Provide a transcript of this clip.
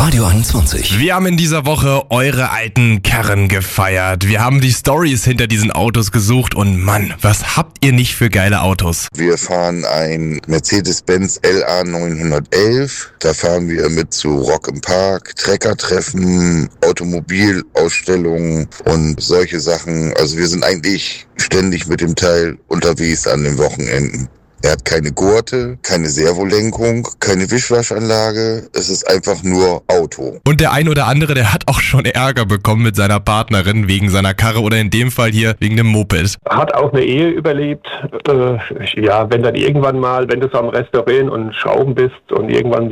Radio 21. Wir haben in dieser Woche eure alten Karren gefeiert. Wir haben die Storys hinter diesen Autos gesucht und Mann, was habt ihr nicht für geile Autos? Wir fahren ein Mercedes-Benz LA 911. Da fahren wir mit zu Rock im Park, Treckertreffen, Automobilausstellungen und solche Sachen. Also wir sind eigentlich ständig mit dem Teil unterwegs an den Wochenenden. Er hat keine Gurte, keine Servolenkung, keine Wischwaschanlage. Es ist einfach nur Auto. Und der ein oder andere, der hat auch schon Ärger bekommen mit seiner Partnerin wegen seiner Karre oder in dem Fall hier wegen dem Moped. Hat auch eine Ehe überlebt. Wenn dann irgendwann mal, wenn du so am Restaurieren und Schrauben bist und irgendwann